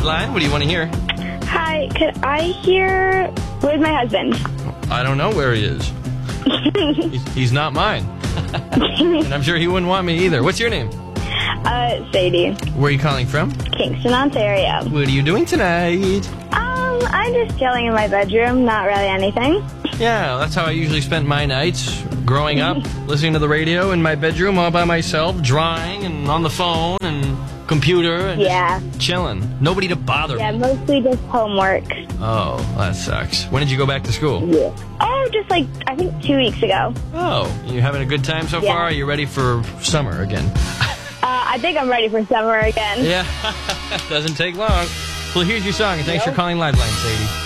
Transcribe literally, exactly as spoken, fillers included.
Liveline. What do you want to hear? Hi, could I hear Where's My Husband? I don't know where he is. he's, he's not mine. And I'm sure he wouldn't want me either. What's your name? Uh, Sadie. Where are you calling from? Kingston, Ontario. What are you doing tonight? Um, I'm just chilling in my bedroom, not really anything. Yeah, that's how I usually spent my nights growing up, listening to the radio in my bedroom all by myself, drawing and on the phone and computer and Yeah. just chilling. Nobody to bother Yeah, me. mostly just homework. Oh, that sucks. When did you go back to school? Yeah. Oh, just like, I think two weeks ago. Oh, you having a good time so Yeah. far? Are you ready for summer again? Uh, I think I'm ready for summer again. Yeah, doesn't take long. Well, here's your song, and thanks Yep. for calling Liveline, Sadie.